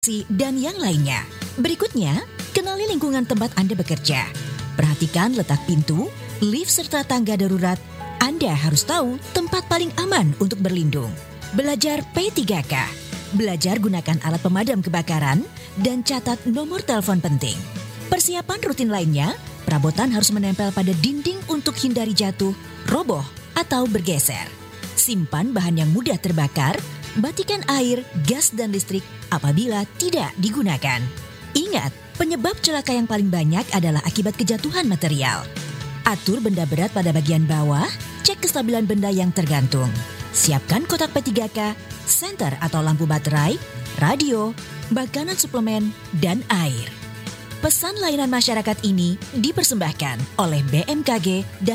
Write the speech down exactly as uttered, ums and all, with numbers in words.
dan yang lainnya. Berikutnya, kenali lingkungan tempat Anda bekerja. Perhatikan letak pintu, lift serta tangga darurat. Anda harus tahu tempat paling aman untuk berlindung. Belajar P tiga K. Belajar gunakan alat pemadam kebakaran dan catat nomor telepon penting. Persiapan rutin lainnya, perabotan harus menempel pada dinding untuk hindari jatuh, roboh, atau bergeser. Simpan bahan yang mudah terbakar, matikan air, gas dan listrik apabila tidak digunakan. Ingat, penyebab celaka yang paling banyak adalah akibat kejatuhan material. Atur benda berat pada bagian bawah, cek kestabilan benda yang tergantung. Siapkan kotak P tiga K, senter atau lampu baterai, radio, makanan suplemen, dan air. Pesan layanan masyarakat ini dipersembahkan oleh B M K G dan